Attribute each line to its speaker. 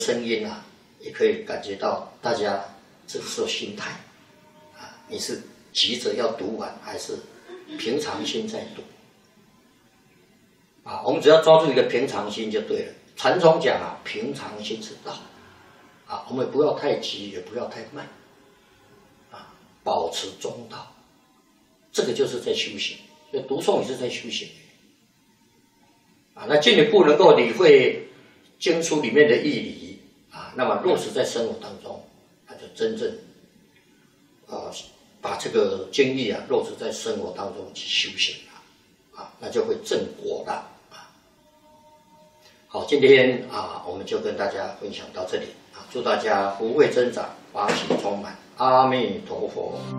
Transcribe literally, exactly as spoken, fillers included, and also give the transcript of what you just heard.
Speaker 1: 声音啊，也可以感觉到大家这个时候心态啊，你是急着要读完，还是平常心在读？啊，我们只要抓住一个平常心就对了。禅宗讲啊，平常心是道。啊，我们不要太急，也不要太慢。啊，保持中道，这个就是在修行。所以读诵也是在修行。啊，那进一步能够理会经书里面的义理啊，那么落实在生活当中，那就真正啊把这个经义啊落实在生活当中去修行了，啊，那就会正果了啊。好，今天啊我们就跟大家分享到这里啊，祝大家福慧增长，法喜充满，阿弥陀佛。